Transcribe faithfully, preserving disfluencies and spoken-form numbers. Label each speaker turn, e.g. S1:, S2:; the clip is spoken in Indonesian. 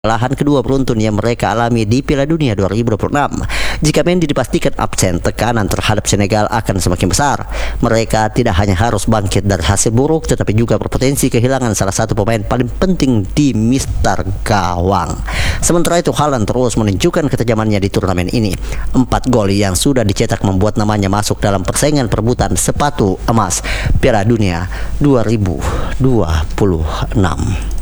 S1: Kekalahan kedua beruntun yang mereka alami di Piala Dunia dua ribu dua puluh enam. Jika Mendy dipastikan absen, tekanan terhadap Senegal akan semakin besar. Mereka tidak hanya harus bangkit dari hasil buruk, tetapi juga berpotensi kehilangan salah satu pemain paling penting di mister gawang. Sementara itu, Haaland terus menunjukkan ketajamannya di turnamen ini. Empat gol yang sudah dicetak membuat namanya masuk dalam persaingan perebutan sepatu emas Piala Dunia dua ribu dua puluh enam.